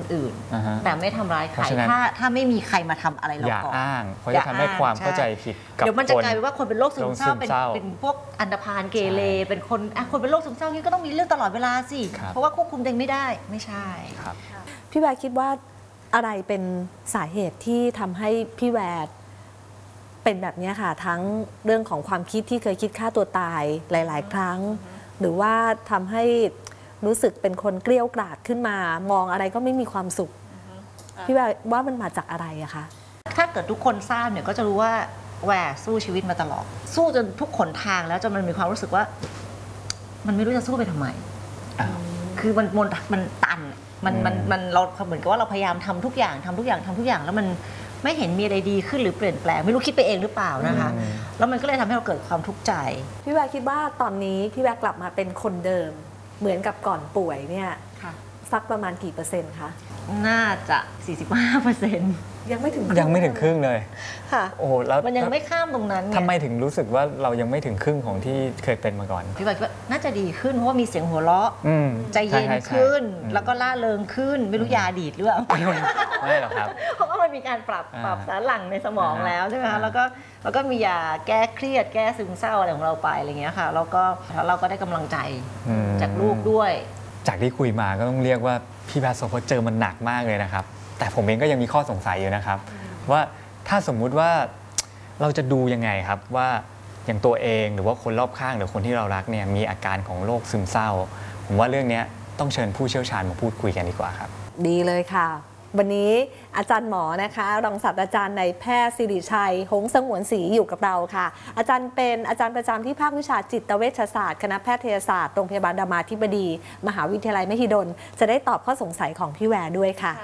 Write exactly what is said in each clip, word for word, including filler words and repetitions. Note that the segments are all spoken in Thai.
อื่นแต่ไม่ทำร้ายใครถ้าถ้าไม่มีใครมาทำอะไรเราก่อนอย่าอ้างเพราะจะทำให้ความเข้าใจผิดกับคนเดี๋ยวมันจะกลายเป็นว่าคนเป็นโรคซึมเศร้าเป็นเป็นพวกอันธพาลเกเรเป็นคนคนเป็นโรคซึมเศร้านี่ก็ต้องมีเรื่องตลอดเวลาสิเพราะว่าควบคุมตัวเองไม่ได้ไม่ใช่พี่แวร์คิดว่าอะไรเป็นสาเหตุที่ทำให้พี่แวร์เป็นแบบนี้ค่ะทั้งเรื่องของความคิดที่เคยคิดฆ่าตัวตายหลายๆครั้งหรือว่าทำให้รู้สึกเป็นคนเกลี้ยกล่อมขึ้นมามองอะไรก็ไม่มีความสุขพี่แวร์ว่ามันมาจากอะไรอะคะถ้าเกิดทุกคนทราบเนี่ยก็จะรู้ว่าแวร์สู้ชีวิตมาตลอดสู้จนทุกขนทางแล้วจนมันมีความรู้สึกว่ามันไม่รู้จะสู้ไปทำไมคือมันมันมันตันมันมันมันเราเหมือนกับว่าเราพยายามทำทุกอย่างทำทุกอย่างทำทุกอย่างแล้วมันไม่เห็นมีอะไรดีขึ้นหรือเปลี่ยนแปลงไม่รู้คิดไปเองหรือเปล่านะคะแล้วมันก็เลยทำให้เราเกิดความทุกข์ใจพี่แวร์คิดว่าตอนนี้พี่แวร์กลับมาเป็นคนเดิมเหมือนกับก่อนป่วยเนี่ยสักประมาณกี่เปอร์เซ็นต์คะน่าจะ สี่สิบห้าเปอร์เซ็นต์ยังไม่ถึงยังไม่ถึงครึ่งเลยค่ะโอ้แล้วมันยังไม่ข้ามตรงนั้นทำไมถึงรู้สึกว่าเรายังไม่ถึงครึ่งของที่เคยเป็นมาก่อนพี่ว่าน่าจะดีขึ้นเพราะว่ามีเสียงหัวเราะใจเย็นขึ้นแล้วก็ล่าเริงขึ้นไม่รู้ยาดีดหรือเปล่าไม่หรอกครับเพราะว่ามันมีการปรับปรับสารหลั่งในสมองแล้วใช่ไหมคะแล้วก็แล้วก็มียาแก้เครียดแก้ซึมเศร้าอะไรของเราไปอะไรเงี้ยค่ะแล้วก็เราก็ได้กำลังใจจากลูกด้วยจากที่คุยมาก็ต้องเรียกว่าพี่แบทโซเขาเจอมันหนักมากเลยนะครับแต่ผมเองก็ยังมีข้อสงสัยอยู่นะครับว่าถ้าสมมุติว่าเราจะดูยังไงครับว่าอย่างตัวเองหรือว่าคนรอบข้างหรือคนที่เรารักเนี่ยมีอาการของโรคซึมเศร้าผมว่าเรื่องนี้ต้องเชิญผู้เชี่ยวชาญมาพูดคุยกันดีกว่าครับดีเลยค่ะวันนี้อาจารย์หมอนะคะรองศาสตราจารย์นายแพทย์สิริชัยหงส์สงวนศรีอยู่กับเราค่ะอาจารย์เป็นอาจารย์ประจำที่ภาควิชาจิตเวชศาสตร์คณะแพทยศาสตร์โรงพยาบาลรามาธิบดีมหาวิทยาลัยมหิดลจะได้ตอบข้อสงสัยของพี่แวร์ด้วยค่ะ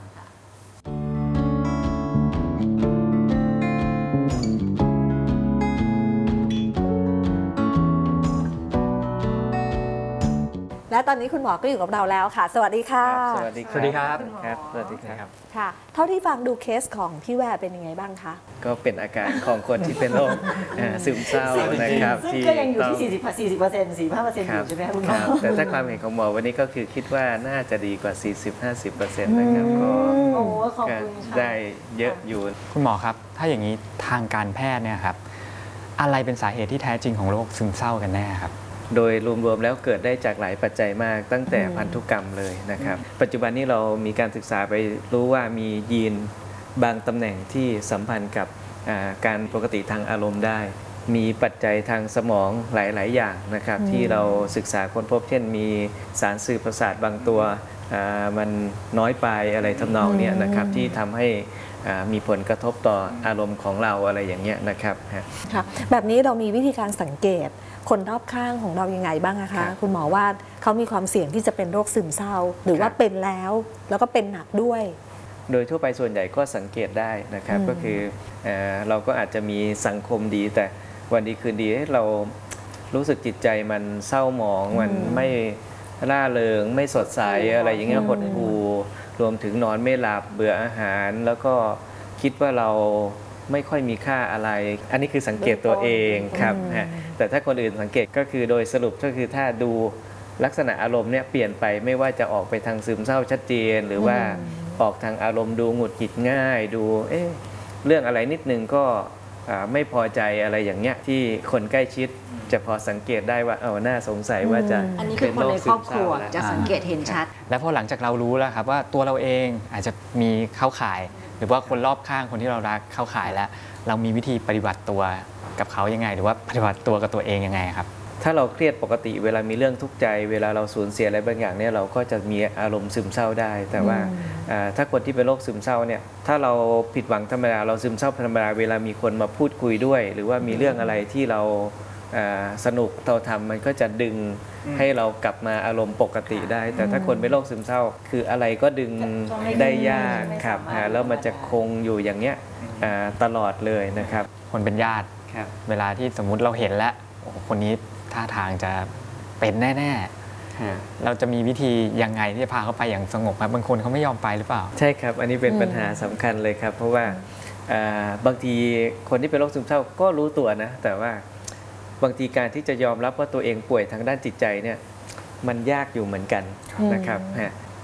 และตอนนี้คุณหมอก็อยู่กับเราแล้วค่ะสวัสดีค่ะสวัสดีสวัสดีครับครับสวัสดีครับค่ะเท่าที่ฟังดูเคสของพี่แวร์เป็นยังไงบ้างคะก็เป็นอาการของคนที่เป็นโรคซึมเศร้านะครับที่ก็ยังอยู่ที่สี่สิบ สี่สิบเปอร์เซ็นต์ สี่สิบห้าเปอร์เซ็นต์อยู่ใช่ไหมคุณหมอแต่ถ้าความเห็นของหมอวันนี้ก็คือคิดว่าน่าจะดีกว่า สี่สิบ ห้าสิบเปอร์เซ็นต์ นะครับก็ได้เยอะอยู่คุณหมอครับถ้าอย่างนี้ทางการแพทย์เนี่ยครับอะไรเป็นสาเหตุที่แท้จริงของโรคซึมเศร้ากันแน่ครับโดยรวมๆแล้วเกิดได้จากหลายปัจจัยมากตั้งแต่พันธุกรรมเลยนะครับปัจจุบันนี้เรามีการศึกษาไปรู้ว่ามียีนบางตำแหน่งที่สัมพันธ์กับการปกติทางอารมณ์ได้มีปัจจัยทางสมองหลายๆอย่างนะครับที่เราศึกษาค้นพบเช่นมีสารสื่อประสาทบางตัวมันน้อยไปอะไรทำนองนี้นะครับที่ทำให้มีผลกระทบต่ออารมณ์ของเราอะไรอย่างเงี้ยนะครับค่ะแบบนี้เรามีวิธีการสังเกตคนรอบข้างของเรายังไงบ้างนะคะคุณหมอว่าเขามีความเสี่ยงที่จะเป็นโรคซึมเศร้าหรือว่าเป็นแล้วแล้วก็เป็นหนักด้วยโดยทั่วไปส่วนใหญ่ก็สังเกตได้นะครับก็คือเอ่อเราก็อาจจะมีสังคมดีแต่วันดีคืนดีเรารู้สึกจิตใจมันเศร้าหมองมันไม่ร่าเริงไม่สดใสอะไรอย่างเงี้ยหดหู่รวมถึงนอนไม่หลับเบื่ออาหารแล้วก็คิดว่าเราไม่ค่อยมีค่าอะไรอันนี้คือสังเกตตัวเองครับแต่ถ้าคนอื่นสังเกตก็คือโดยสรุปก็คือถ้าดูลักษณะอารมณ์เนี่ยเปลี่ยนไปไม่ว่าจะออกไปทางซึมเศร้าชัดเจนหรือว่าออกทางอารมณ์ดูหงุดหงิดง่ายดูเอ๊ะเรื่องอะไรนิดนึงก็ไม่พอใจอะไรอย่างเงี้ยที่คนใกล้ชิดจะพอสังเกตได้ว่าเอาน่าสงสัยว่าจะอันนี้คือคนในครอบครัวจะสังเกตเห็นชัดและพอหลังจากเรารู้แล้วครับว่าตัวเราเองอาจจะมีเข้าข่ายหรือว่าคนรอบข้างคนที่เรารักเข้าข่ายแล้วเรามีวิธีปฏิบัติตัวกับเขายังไงหรือว่าปฏิบัติตัวกับตัวเองยังไงครับถ้าเราเครียดปกติเวลามีเรื่องทุกข์ใจเวลาเราสูญเสียอะไรบางอย่างเนี่ยเราก็จะมีอารมณ์ซึมเศร้าได้แต่ว่าถ้าคนที่เป็นโรคซึมเศร้าเนี่ยถ้าเราผิดหวังธรรมดาเราซึมเศร้าธรรมดาเวลามีคนมาพูดคุยด้วยหรือว่ามีเรื่องอะไรที่เราสนุกเราทำมันก็จะดึงให้เรากลับมาอารมณ์ปกติได้แต่ถ้าคนเป็นโรคซึมเศร้าคืออะไรก็ดึงได้ยากครับแล้วมันจะคงอยู่อย่างเนี้ยตลอดเลยนะครับคนเป็นญาติเวลาที่สมมุติเราเห็นแล้วคนนี้ท่าทางจะเป็นแน่ๆเราจะมีวิธียังไงที่จะพาเขาไปอย่างสงบครับบางคนเขาไม่ยอมไปหรือเปล่าใช่ครับอันนี้เป็นปัญหาสำคัญเลยครับเพราะว่าบางทีคนที่เป็นโรคซึมเศร้าก็รู้ตัวนะแต่ว่าบางทีการที่จะยอมรับว่าตัวเองป่วยทางด้านจิตใจเนี่ยมันยากอยู่เหมือนกันนะครับ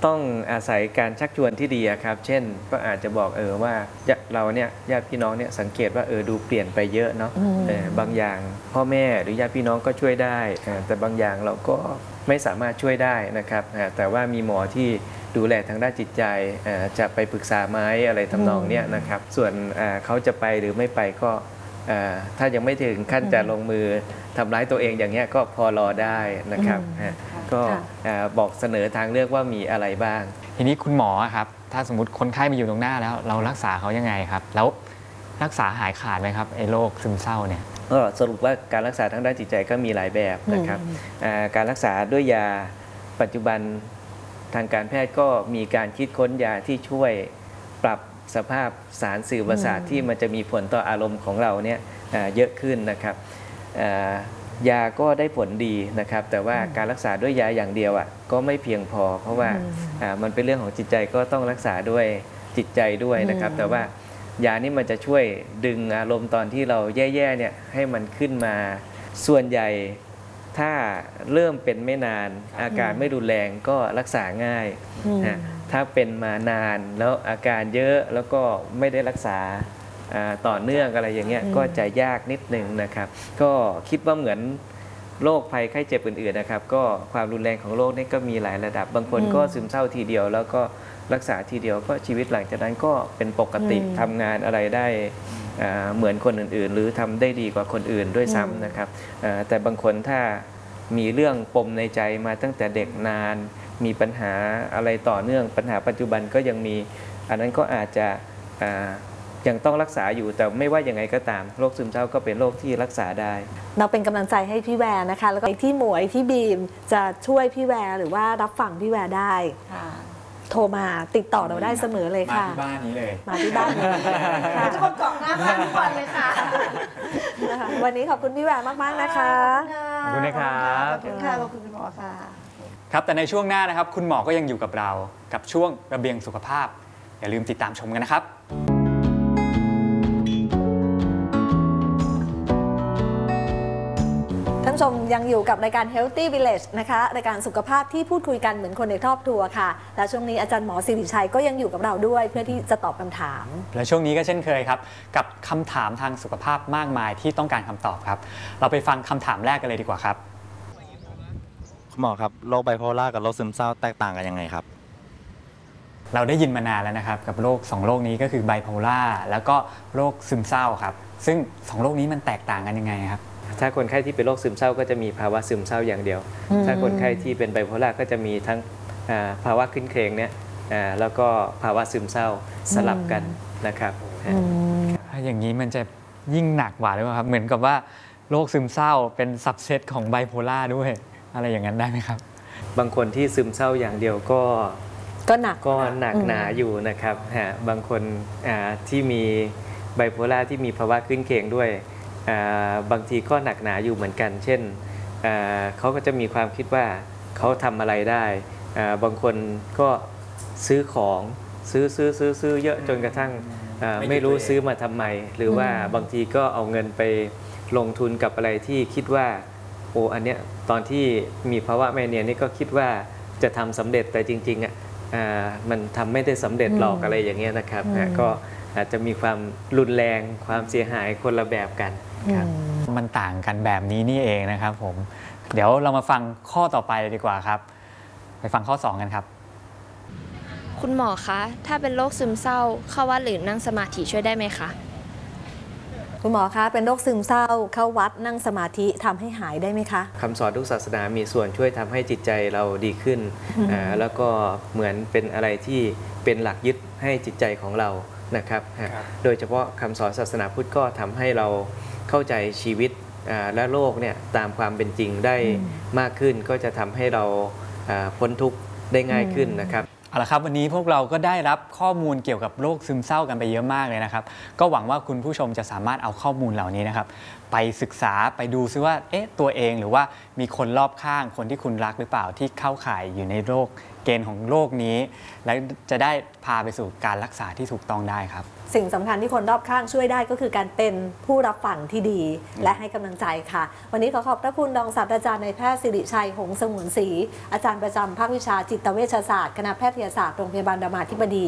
ต้องอาศัยการชักชวนที่ดีครับเช่นก็อาจจะบอกเออว่าเราเนี่ยญาติพี่น้องเนี่ยสังเกตว่าเออดูเปลี่ยนไปเยอะเนาะบางอย่างพ่อแม่หรือญาติพี่น้องก็ช่วยได้แต่บางอย่างเราก็ไม่สามารถช่วยได้นะครับแต่ว่ามีหมอที่ดูแลทางด้านจิตใจจะไปปรึกษาไหมอะไรทำนองเนี้ยนะครับส่วนเขาจะไปหรือไม่ไปก็ถ้ายังไม่ถึงขั้นจะลงมือทำร้ายตัวเองอย่างเงี้ยก็พอรอได้นะครับก็บอกเสนอทางเลือกว่ามีอะไรบ้างทีนี้คุณหมอครับถ้าสมมติคนไข้มาอยู่ตรงหน้าแล้วเรารักษาเขายังไงครับแล้วรักษาหายขาดไหมครับไอ้โรคซึมเศร้าเนี่ยก็สรุปว่าการรักษาทางด้านจิตใจก็มีหลายแบบนะครับการรักษาด้วยยาปัจจุบันทางการแพทย์ก็มีการคิดค้นยาที่ช่วยปรับสภาพสารสื่อประสาทที่มันจะมีผลต่ออารมณ์ของเราเนี่ยเยอะขึ้นนะครับยาก็ได้ผลดีนะครับแต่ว่าการรักษาด้วยยาอย่างเดียวอ่ะก็ไม่เพียงพอเพราะว่ามันเป็นเรื่องของจิตใจก็ต้องรักษาด้วยจิตใจด้วยนะครับแต่ว่ายานี่มันจะช่วยดึงอารมณ์ตอนที่เราแย่ๆเนี่ยให้มันขึ้นมาส่วนใหญ่ถ้าเริ่มเป็นไม่นานอาการไม่รุนแรงก็รักษาง่ายนะถ้าเป็นมานานแล้วอาการเยอะแล้วก็ไม่ได้รักษาต่อเนื่องอะไรอย่างเงี้ยก็จะยากนิดนึงนะครับก็คิดว่าเหมือนโรคภัยไข้เจ็บอื่นๆนะครับก็ความรุนแรงของโรคนี่ก็มีหลายระดับบางคนก็ซึมเศร้าทีเดียวแล้วก็รักษาทีเดียวก็ชีวิตหลังจากนั้นก็เป็นปกติทำงานอะไรได้เหมือนคนอื่นๆหรือทำได้ดีกว่าคนอื่นด้วยซ้ำนะครับแต่บางคนถ้ามีเรื่องปมในใจมาตั้งแต่เด็กนานมีปัญหาอะไรต่อเนื่องปัญหาปัจจุบันก็ยังมีอันนั้นก็อาจจะยังต้องรักษาอยู่แต่ไม่ว่ายังไงก็ตามโรคซึมเศร้าก็เป็นโรคที่รักษาได้เราเป็นกำลังใจให้พี่แวร์นะคะแล้วก็ที่หมวยที่บีมจะช่วยพี่แวร์หรือว่ารับฟังพี่แวร์ได้โทรมาติดต่อเราได้เสมอเลยค่ะมาที่บ้านนี้เลยมาที่บ้านนี้ค่ะทุกคนเกาะหน้าบ้านทุกวันเลยค่ะวันนี้ขอบคุณพี่แวร์มากๆนะคะขอบคุณนะครับขอบคุณค่ะขอบคุณคุณหมอค่ะครับแต่ในช่วงหน้านะครับคุณหมอก็ยังอยู่กับเรากับช่วงระเบียงสุขภาพอย่าลืมติดตามชมกันนะครับท่านผู้ชมยังอยู่กับรายการ Healthy Village นะคะรายการสุขภาพที่พูดคุยกันเหมือนคนในครอบครัวค่ะและช่วงนี้อาจารย์หมอสิริชัยก็ยังอยู่กับเราด้วยเพื่อที่จะตอบคำถามและช่วงนี้ก็เช่นเคยครับกับคำถามทางสุขภาพมากมายที่ต้องการคำตอบครับเราไปฟังคำถามแรกกันเลยดีกว่าครับคุณหมอครับโรคไบโพล่ากับโรคซึมเศร้าแตกต่างกันยังไงครับเราได้ยินมานานแล้วนะครับกับโรคสองโรคนี้ก็คือไบโพล่าแล้วก็โรคซึมเศร้าครับซึ่งสองโรคนี้มันแตกต่างกันยังไงครับถ้าคนไข้ที่เป็นโรคซึมเศร้าก็จะมีภาวะซึมเศร้าอย่างเดียวถ้าคนไข้ที่เป็นไบโพล่าก็จะมีทั้งภาวะคลื่นเครงเนี่ยแล้วก็ภาวะซึมเศร้าสลับกันนะครับถ้าอย่างนี้มันจะยิ่งหนักกว่าหรือเปล่าครับเหมือนกับว่าโรคซึมเศร้าเป็นซับเซตของไบโพล่าด้วยอะไรอย่างนั้นได้ไหมครับบางคนที่ซึมเศร้าอย่างเดียวก็ก็หนักก็หนักหนาอยู่นะครับบางคนที่มีไบโพล่าที่มีภาวะคลื่นเครงด้วยบางทีก็หนักหนาอยู่เหมือนกันเช่นเขาก็จะมีความคิดว่าเขาทำอะไรได้บางคนก็ซื้อของซื้อซื้อซื้อซื้อเยอะจนกระทั่งไม่รู้ซื้อมาทำไมหรือว่าบางทีก็เอาเงินไปลงทุนกับอะไรที่คิดว่าโอ้อันเนี้ยตอนที่มีภาวะแมเนียนี่ก็คิดว่าจะทำสำเร็จแต่จริงๆอ่ะมันทำไม่ได้สำเร็จหรอกอะไรอย่างเงี้ยนะครับก็อาจจะมีความรุนแรงความเสียหายคนละแบบกันมันต่างกันแบบนี้นี่เองนะครับผมเดี๋ยวเรามาฟังข้อต่อไปดีกว่าครับไปฟังข้อสองกันครับคุณหมอคะถ้าเป็นโรคซึมเศร้าเข้าวัดหรือนั่งสมาธิช่วยได้ไหมคะคุณหมอคะเป็นโรคซึมเศร้าเข้าวัดนั่งสมาธิทำให้หายได้ไหมคะคำสอนทุกศาสนามีส่วนช่วยทำให้จิตใจเราดีขึ้นแล้วก็เหมือนเป็นอะไรที่เป็นหลักยึดให้จิตใจของเรานะครับโดยเฉพาะคำสอนศาสนาพุทธก็ทำให้เราเข้าใจชีวิตและโลกเนี่ยตามความเป็นจริงได้มากขึ้นก็จะทำให้เราพ้นทุกข์ได้ง่ายขึ้นนะครับเอาละครับวันนี้พวกเราก็ได้รับข้อมูลเกี่ยวกับโรคซึมเศร้ากันไปเยอะมากเลยนะครับก็หวังว่าคุณผู้ชมจะสามารถเอาข้อมูลเหล่านี้นะครับไปศึกษาไปดูซิว่าเอ๊ะตัวเองหรือว่ามีคนรอบข้างคนที่คุณรักหรือเปล่าที่เข้าข่ายอยู่ในโรคเกณฑ์ของโรคนี้และจะได้พาไปสู่การรักษาที่ถูกต้องได้ครับสิ่งสำคัญที่คนรอบข้างช่วยได้ก็คือการเป็นผู้รับฟังที่ดีและให้กำลังใจค่ะ วันนี้ขอขอบพระคุณรองศาสตราจารย์นายแพทย์สิริชัยหงส์สงวนศรีอาจารย์ประจำภาควิชาจิตเวชศาสตร์คณะแพทยศาสตร์โรงพยาบาลรามาธิบดี